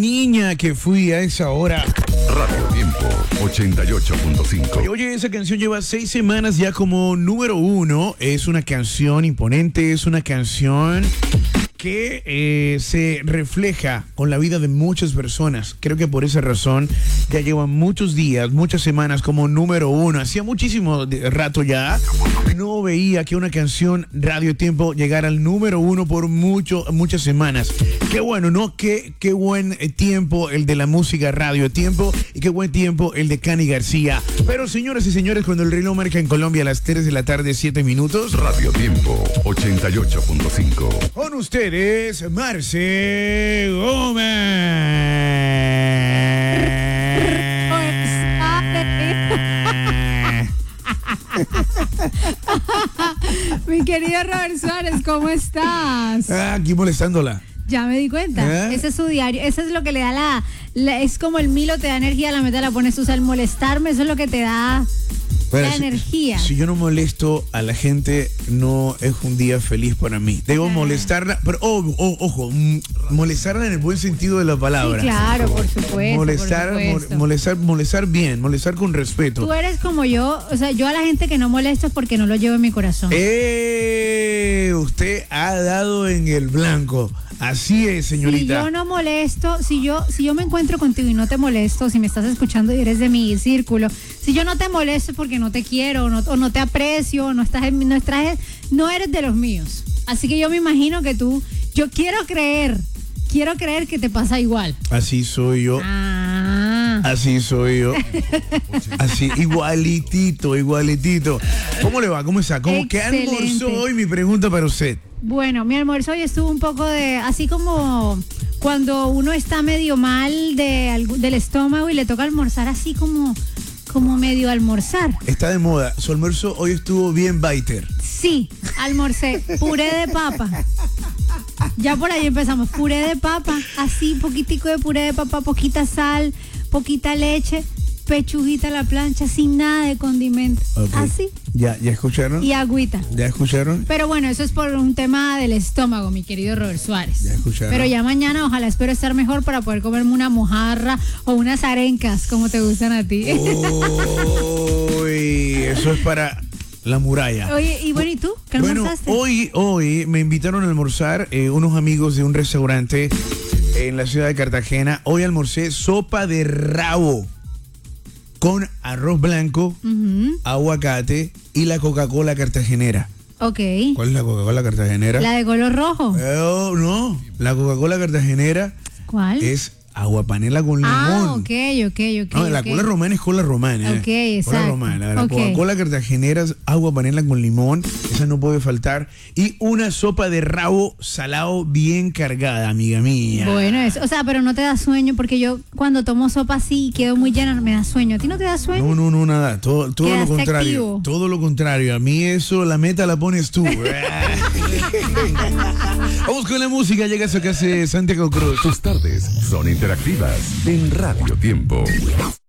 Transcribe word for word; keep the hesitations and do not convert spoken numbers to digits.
niña que fui a esa hora. Radio Tiempo ochenta y ocho punto cinco. Oye, esa canción lleva seis semanas ya como número uno. Es una canción imponente, es una canción que eh, se refleja con la vida de muchas personas. Creo que por esa razón ya lleva muchos días, muchas semanas como número uno. Hacía muchísimo rato ya no veía que una canción Radio Tiempo llegara al número uno por mucho, muchas semanas. Qué bueno, ¿no? Qué, qué buen tiempo el de la música Radio Tiempo y qué buen tiempo el de Cani García. Pero señoras y señores, cuando el reloj marca en Colombia a las tres de la tarde, siete minutos. Radio Tiempo ochenta y ocho punto cinco. Con ustedes, Marce Gómez. Mi querido Robert Suárez, ¿cómo estás? Ah, aquí molestándola. Ya me di cuenta. ¿Eh? Ese es su diario. Eso es lo que le da la, la. Es como el Milo te da energía, la meta la pones tú. O sea, el molestarme, eso es lo que te da bueno, la si, energía. Si yo no molesto a la gente, no es un día feliz para mí. Debo ah. molestarla, pero oh, oh, ojo, molestarla en el buen sentido de la palabra. Sí, claro, por supuesto. Molestar, por supuesto. Mo, molestar, molestar bien, molestar con respeto. Tú eres como yo, o sea, yo a la gente que no molesto es porque no lo llevo en mi corazón. Eh, usted ha dado en el blanco. Así es, señorita. Si yo no molesto, si yo, si yo me encuentro contigo y no te molesto, si me estás escuchando y eres de mi círculo, si yo no te molesto porque no te quiero, o no, o no te aprecio, o no estás en no, estás, no eres de los míos. Así que yo me imagino que tú, yo quiero creer, quiero creer que te pasa igual. Así soy yo. Ah. Así soy yo. Así, igualitito, igualitito. ¿Cómo le va? ¿Cómo está? ¿Cómo que almorzó hoy? Mi pregunta para usted. Bueno, mi almuerzo hoy estuvo un poco de, así como cuando uno está medio mal de, del estómago y le toca almorzar así como, como medio almorzar. Está de moda. Su almuerzo hoy estuvo bien biter. Sí, almorcé puré de papa. Ya por ahí empezamos, puré de papa, así poquitico de puré de papa, poquita sal, poquita leche, pechuguita a la plancha, sin nada de condimento. Okay. Así. Ya, ya escucharon. Y agüita. Ya escucharon. Pero bueno, eso es por un tema del estómago, mi querido Robert Suárez. Ya escucharon. Pero ya mañana ojalá espero estar mejor para poder comerme una mojarra o unas arencas, como te gustan a ti. Uy, eso es para la muralla. Oye, y bueno, ¿y tú? ¿Qué almorzaste? Bueno, hoy, hoy me invitaron a almorzar eh, unos amigos de un restaurante en la ciudad de Cartagena. Hoy almorcé sopa de rabo con arroz blanco, uh-huh. aguacate y la Coca-Cola cartagenera. Ok. ¿Cuál es la Coca-Cola cartagenera? La de color rojo. Eh, no, la Coca-Cola cartagenera. ¿Cuál? Es aguapanela con limón. Ah, ok, ok, ok. No, la okay. cola romana es cola romana. Ok, eh. exacto. Cola romana. La okay. Coca-Cola cartagenera es aguapanela con limón. Esa no puede faltar. Y una sopa de rabo salado bien cargada, amiga mía. Bueno, eso, o sea, pero no te da sueño porque yo cuando tomo sopa así y quedo muy llena, me da sueño. ¿A ti no te da sueño? No, no, no, nada. Todo, todo lo contrario. Activo. Todo lo contrario. A mí eso, la meta la pones tú. Vamos con la música. Llega eso que hace Santiago Cruz. Tus tardes son interactivas en Radio Tiempo.